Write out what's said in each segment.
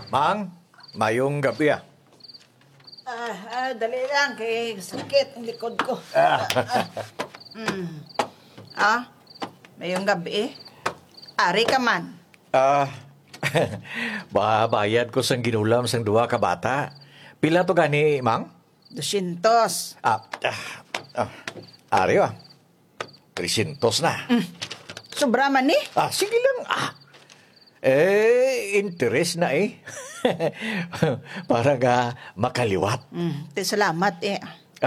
Mang, mayong gabi ah. Dali lang kay sakit ang likod ko. Mayong gabi. Ari ka man. Ah, babayad ko sang ginulam sang duwa ka bata. Pila to gani, Mang? 200. Ari ah. 300 na. Sobra man ni. Sige lang. Interest na eh. Para nga makaliwat. Salamat eh.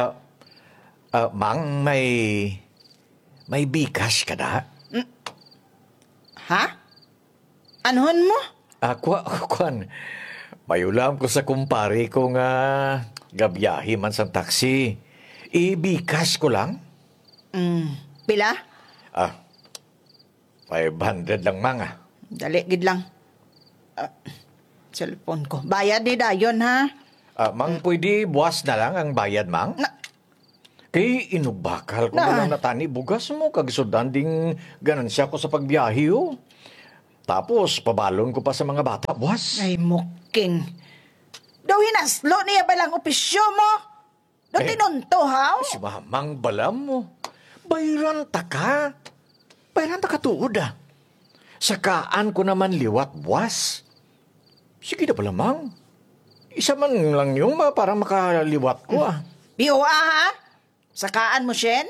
Mang, may bikas ka na? Ha? Anuhon mo? Kwan. Mayulam ko sa kumpare ko nga gabiyahe man sa taxi. Ibikas ko lang. Pila? 500 lang, Mang. Dali, gid lang. Cellphone ko. Bayad ni dayon, ha? Mang, pwede buwas na lang ang bayad, Mang? Kay inugbakal ko na lang natani bugas mo. Kagsudan ding ganansya ko sa pagbiyahe, oh. Tapos, pabalon ko pa sa mga bata, buwas. Ay, muking. Daw hinaslo niya balang opisyo mo? Daw tinunto, ha? Si Mamang balam mo. Bayran ta ka. Bayran ta ka tuod, ah. Sakaan ko naman liwat, buwas. Sige na pala, Mang. Isa man lang yung para makaliwat ko, ah. Biwa, ha? Sakaan mo, Shen?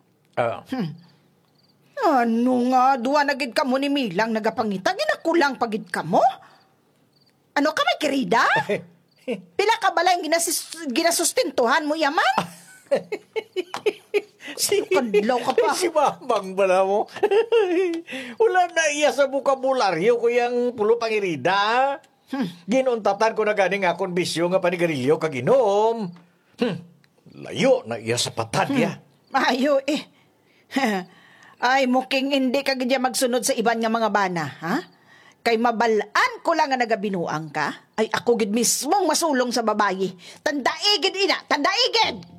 Ano nga, duwa na gid ka mo ni Milang nagapangita, ginakulang pagid ka mo? Ano ka, may kirida? Pila ka bala yung ginasustentuhan mo, yaman? Kadlaw ka pa. Si Mamang bala mo. Wala na iya sa bukabularyo ko yung pulo pangirida. Ginuntatan ko na ganing akong bisyo nga panigarilyo kaginom. Layo na iya sa patad ya. Ayo eh. Ay, muking hindi ka gadya magsunod sa iban nga mga bana, ha? Kay mabalaan ko lang nga nagabinuang ka, ay ako gid mismong masulong sa babayi. Tandaigid ina, tandaigid!